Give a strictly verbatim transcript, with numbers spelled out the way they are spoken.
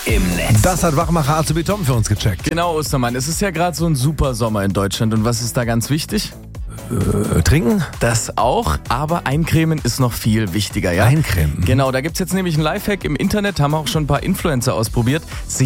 im Netz. Das hat Wachmacher Azubi Tom für uns gecheckt. Genau, Ostermann. Es ist ja gerade so ein super Sommer in Deutschland. Und was ist da ganz wichtig? Äh, trinken? Das auch, aber Eincremen ist noch viel wichtiger, ja? Eincremen? Genau, da gibt's jetzt nämlich einen Lifehack im Internet, haben auch schon ein paar Influencer ausprobiert.